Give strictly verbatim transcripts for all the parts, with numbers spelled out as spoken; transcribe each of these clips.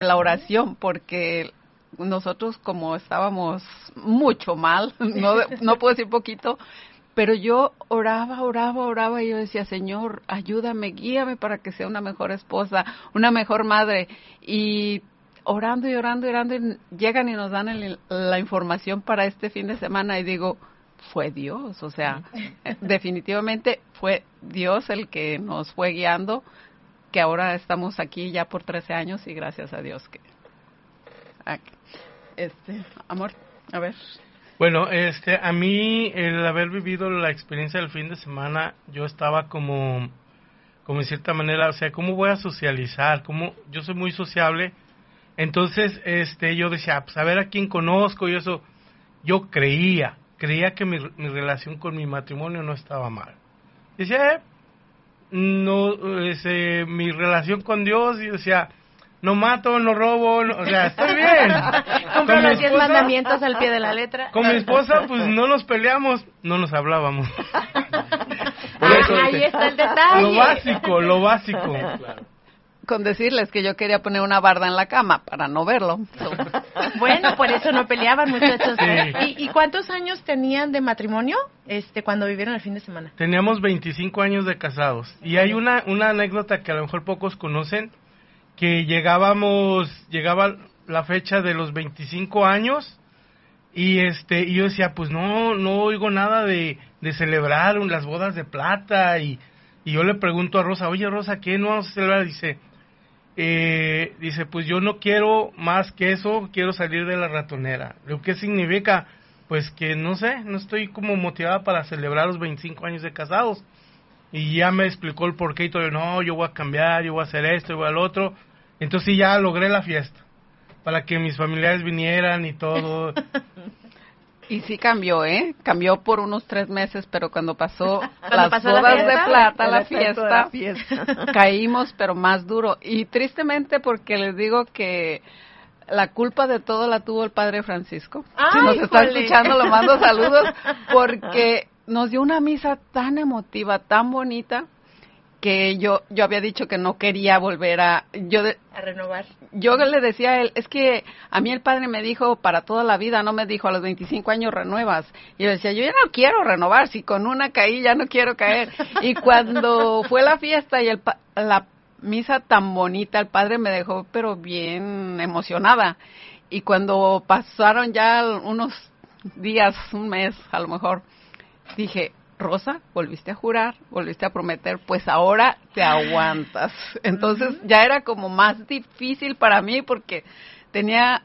la oración, porque nosotros como estábamos mucho mal, no, no puedo decir poquito, pero yo oraba, oraba, oraba y yo decía, Señor, ayúdame, guíame para que sea una mejor esposa, una mejor madre. Y orando y orando y orando, y llegan y nos dan el, la información para este fin de semana y digo, fue Dios, o sea, definitivamente fue Dios el que nos fue guiando, que ahora estamos aquí ya por trece años y gracias a Dios que... Este, amor, a ver... Bueno, este, a mí el haber vivido la experiencia del fin de semana, yo estaba como, como en cierta manera, o sea, ¿cómo voy a socializar? ¿Cómo? Yo soy muy sociable, entonces, este, yo decía, pues a ver a quién conozco y eso. Yo creía, creía que mi, mi relación con mi matrimonio no estaba mal. Decía, eh, no, ese, mi relación con Dios, y decía, no mato, no robo, no, o sea, estoy bien. Cumplo los diez mandamientos al pie de la letra. Con mi esposa, pues no nos peleamos, no nos hablábamos. Por eso, ah, ahí está el detalle. Lo básico, lo básico. Claro. Con decirles que yo quería poner una barda en la cama para no verlo. So. Bueno, por eso no peleaban, muchachos. Sí. ¿Y, ¿Y cuántos años tenían de matrimonio este cuando vivieron el fin de semana? Teníamos veinticinco años de casados. Y hay una, una anécdota que a lo mejor pocos conocen, que llegábamos, llegaba la fecha de los veinticinco años y este y yo decía, pues no no oigo nada de, de celebrar las bodas de plata y, y yo le pregunto a Rosa, oye Rosa, ¿qué no vamos a celebrar? Dice, eh, dice, pues yo no quiero más que eso, quiero salir de la ratonera. Lo que significa, pues que no sé, no estoy como motivada para celebrar los veinticinco años de casados. Y ya me explicó el porqué y todo, no, yo voy a cambiar, yo voy a hacer esto, yo voy al otro. Entonces ya logré la fiesta, para que mis familiares vinieran y todo. Y sí cambió, ¿eh? Cambió por unos tres meses, pero cuando pasó cuando las pasó bodas la de plata, la de fiesta, la fiesta, caímos, pero más duro. Y tristemente porque les digo que la culpa de todo la tuvo el padre Francisco. Ay, si nos está jole. escuchando, le mando saludos, porque nos dio una misa tan emotiva, tan bonita, que yo yo había dicho que no quería volver a yo de, a renovar. Yo le decía a él, es que a mí el padre me dijo para toda la vida, no me dijo a los veinticinco años renuevas. Y yo decía, yo ya no quiero renovar, si con una caí ya no quiero caer. Y cuando fue la fiesta y el la misa tan bonita, el padre me dejó pero bien emocionada. Y cuando pasaron ya unos días, un mes a lo mejor, dije, Rosa, volviste a jurar, volviste a prometer, pues ahora te aguantas. Entonces ya era como más difícil para mí porque tenía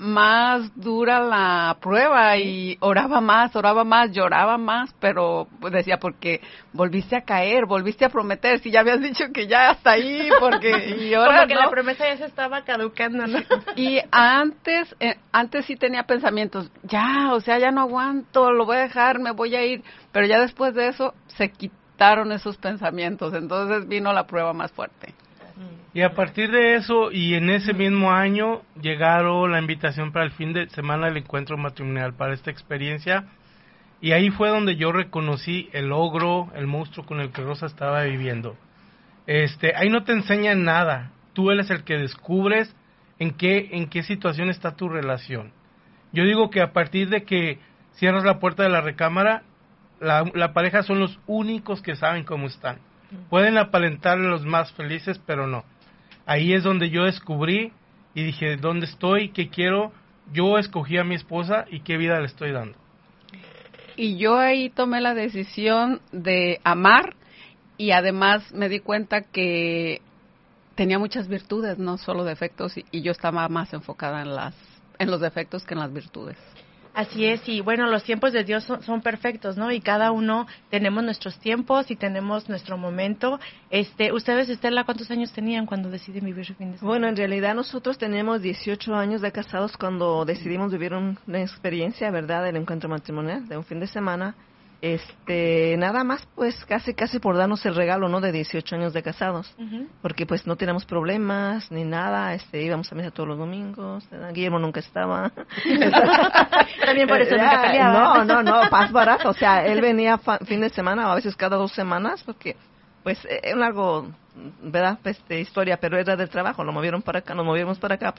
más dura la prueba y oraba más, oraba más, lloraba más, pero pues decía, porque volviste a caer, volviste a prometer, si ya habías dicho que ya hasta ahí, porque y ahora como que no. la promesa ya se estaba caducando, ¿no? Y antes, eh, antes sí tenía pensamientos, ya, o sea, ya no aguanto, lo voy a dejar, me voy a ir, pero ya después de eso se quitaron esos pensamientos, entonces vino la prueba más fuerte. Y a partir de eso, y en ese mismo año, llegaron la invitación para el fin de semana del encuentro matrimonial, para esta experiencia, y ahí fue donde yo reconocí el ogro, el monstruo con el que Rosa estaba viviendo. Este, ahí no te enseñan nada, tú eres el que descubres en qué, en qué situación está tu relación. Yo digo que a partir de que cierras la puerta de la recámara, la, la pareja son los únicos que saben cómo están. Pueden aparentar los más felices, pero no. Ahí es donde yo descubrí y dije, ¿dónde estoy? ¿Qué quiero? Yo escogí a mi esposa y qué vida le estoy dando. Y yo ahí tomé la decisión de amar y además me di cuenta que tenía muchas virtudes, no solo defectos, y, y yo estaba más enfocada en las en los defectos que en las virtudes. Así es, y bueno, los tiempos de Dios son, son perfectos, ¿no? Y cada uno tenemos nuestros tiempos y tenemos nuestro momento. Este, ustedes, Estela, ¿cuántos años tenían cuando deciden vivir su fin de semana? Bueno, en realidad nosotros tenemos dieciocho años de casados cuando decidimos vivir un, una experiencia, ¿verdad?, del encuentro matrimonial, de un fin de semana. Este, nada más, pues, casi, casi por darnos el regalo, ¿no?, de dieciocho años de casados. Uh-huh. Porque, pues, no teníamos problemas ni nada, este, íbamos a misa todos los domingos, ¿verdad? Guillermo nunca estaba. También por eso nunca peleaba. No, no, no, paz barato, o sea, él venía fa- fin de semana, o a veces cada dos semanas, porque, pues, es un largo, ¿verdad?, este, historia, pero era del trabajo, lo movieron para acá, nos movimos para acá,